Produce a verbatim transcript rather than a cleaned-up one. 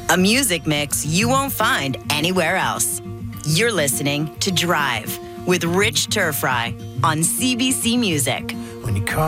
A music mix you won't find anywhere else. You're listening to Drive with Rich Turfry on C B C Music. When you call